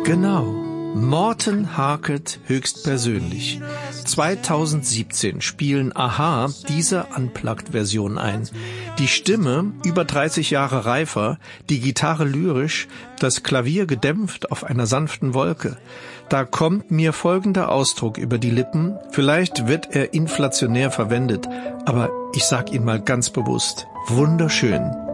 Genau. Morten Harket höchstpersönlich. 2017 spielen a-ha diese Unplugged-Version ein. Die Stimme über 30 Jahre reifer, die Gitarre lyrisch, das Klavier gedämpft auf einer sanften Wolke. Da kommt mir folgender Ausdruck über die Lippen. Vielleicht wird er inflationär verwendet, aber ich sag ihn mal ganz bewusst. Wunderschön.